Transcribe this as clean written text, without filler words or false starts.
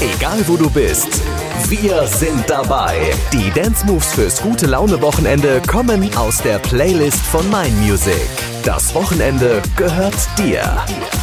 Egal wo du bist, wir sind dabei. Die Dance Moves fürs gute Laune-Wochenende kommen aus der Playlist von Mein Music. Das Wochenende gehört dir.